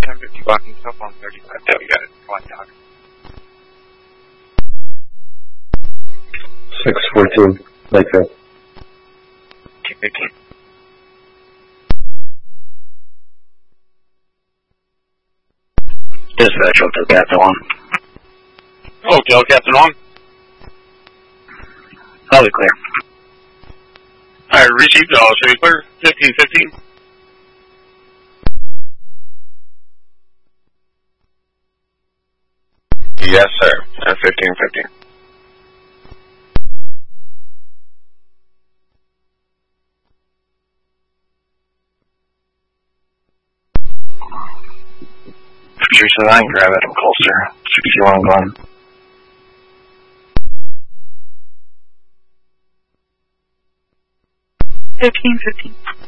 1050 blocking cell phone 35. Yeah, we got it. Go on, Doc. 614, Lakeville. Okay. Dispatch, Hotel Captain 1. Hotel Captain 1. I'll be clear. Alright, received all. Should we clear? 1515. Yes, sir. At 1515. Patricia, I can grab it and holster. 61 gun. $15.50.